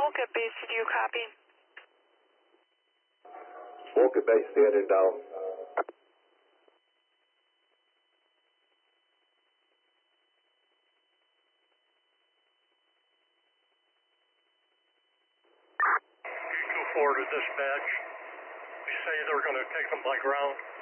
Wolcott Base, do you copy? Wolcott Base, standing down. Forward to dispatch. You say they're going to take them by ground?